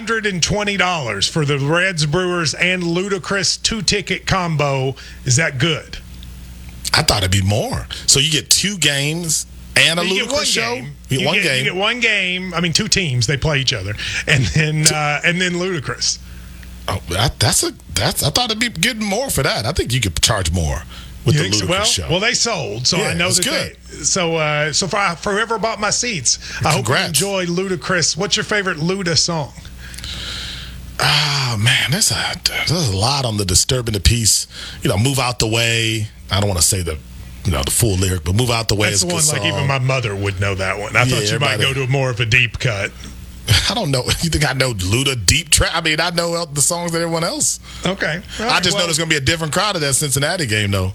$120 for the Reds, Brewers, and Ludacris 2-ticket combo. Is that good? I thought it'd be more. So you get 2 games and a Ludacris show? You get one game. I mean, 2 teams. They play each other. And then Ludacris. Oh, I thought it'd be getting more for that. I think you could charge more with the Ludacris show. Well, they sold, so I know that's good. So for whoever bought my seats, I hope you enjoy Ludacris. What's your favorite Luda song? Oh, man, there's a lot on the Disturbing the Peace. Move Out the Way. I don't want to say the full lyric, but Move Out the Way is a good song. Like even my mother would know that one. I thought you might go to more of a deep cut. I don't know. You think I know Luda Deep Trap? I mean, I know the songs that everyone else. Okay. I just know there's going to be a different crowd at that Cincinnati game, though.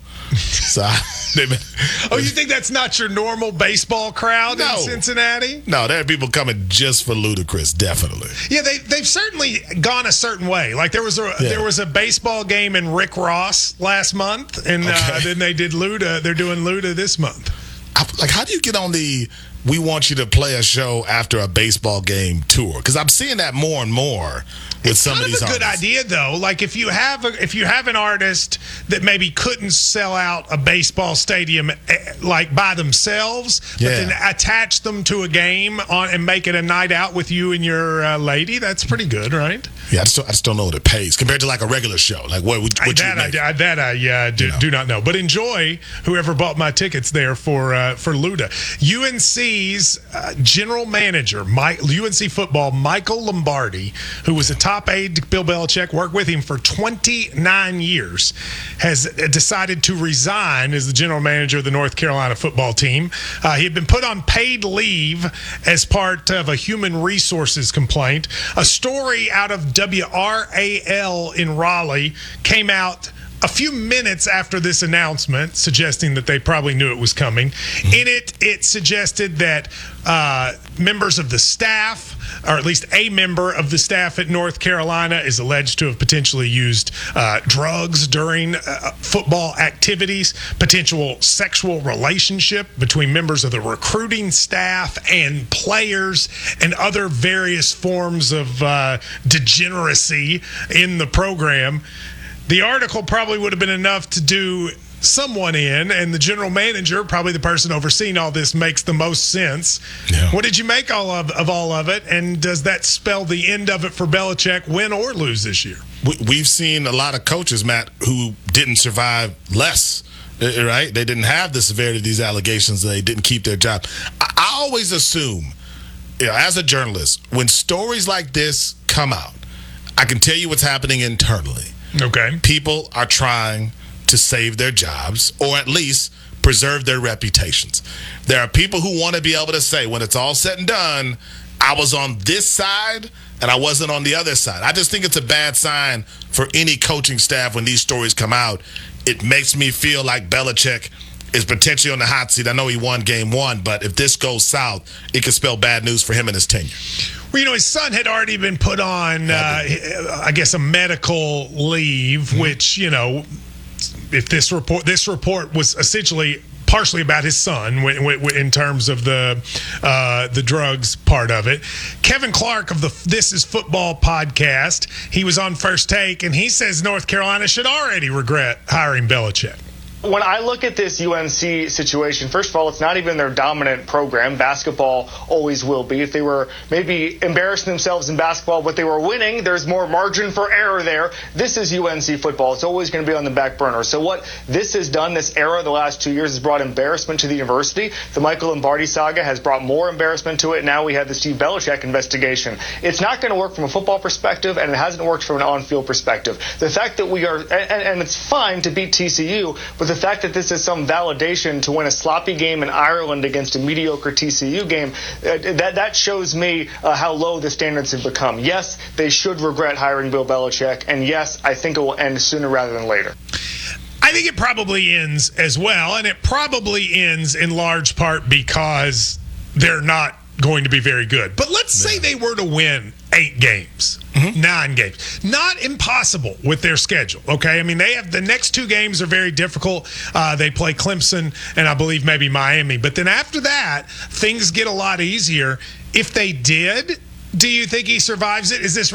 You think that's not your normal baseball crowd in Cincinnati? No, there are people coming just for Ludacris, definitely. Yeah, they've certainly gone a certain way. Like there was a baseball game in Rick Ross last month, and then they did Luda. They're doing Luda this month. How do you get on the "we want you to play a show after a baseball game" tour? Because I'm seeing that more and more with some of these artists. It's kind of a good idea, though. Like if you have an artist that maybe couldn't sell out a baseball stadium like by themselves, but then attach them to a game and make it a night out with you and your lady, that's pretty good, right? Yeah, I just don't know what it pays compared to like a regular show. Like what I do not know. But enjoy whoever bought my tickets there for Luda. UNC's general manager, UNC football, Michael Lombardi, who was a top aide to Bill Belichick, worked with him for 29 years, has decided to resign as the general manager of the North Carolina football team. He had been put on paid leave as part of a human resources complaint. A story out of WRAL in Raleigh came out a few minutes after this announcement, suggesting that they probably knew it was coming. In it suggested that members of the staff, or at least a member of the staff at North Carolina, is alleged to have potentially used drugs during football activities, potential sexual relationship between members of the recruiting staff and players, and other various forms of degeneracy in the program. The article probably would have been enough to do someone in, and the general manager, probably the person overseeing all this, makes the most sense. Yeah. What did you make all of it, and does that spell the end of it for Belichick, win or lose this year? We've seen a lot of coaches, Matt, who didn't survive less, right? They didn't have the severity of these allegations, and they didn't keep their job. I always assume, as a journalist, when stories like this come out, I can tell you what's happening internally. Okay. People are trying to save their jobs or at least preserve their reputations. There are people who want to be able to say, when it's all said and done, I was on this side and I wasn't on the other side. I just think it's a bad sign for any coaching staff when these stories come out. It makes me feel like Belichick is potentially on the hot seat. I know he won game 1, but if this goes south, it could spell bad news for him and his tenure. Well, his son had already been put on, I guess, a medical leave, which, if this report was essentially partially about his son in terms of the drugs part of it. Kevin Clark of the This Is Football podcast, he was on First Take, and he says North Carolina should already regret hiring Belichick. When I look at this UNC situation, first of all, it's not even their dominant program. Basketball always will be. If they were maybe embarrassing themselves in basketball, but they were winning, there's more margin for error there. This is UNC football. It's always going to be on the back burner. So what this has done, this era, the last 2 years, has brought embarrassment to the university. The Michael Lombardi saga has brought more embarrassment to it. Now we have the Steve Belichick investigation. It's not going to work from a football perspective, and it hasn't worked from an on-field perspective. The fact that we are, and it's fine to beat TCU, but the fact that this is some validation to win a sloppy game in Ireland against a mediocre TCU game, that shows me how low the standards have become. Yes, they should regret hiring Bill Belichick, and yes, I think it will end sooner rather than later. I think it probably ends as well, and it probably ends in large part because they're not going to be very good. But let's say they were to win 8 games, 9 games. Not impossible with their schedule, okay? I mean, they have the next 2 games are very difficult. They play Clemson and I believe maybe Miami. But then after that, things get a lot easier. If they did, do you think he survives it? Is this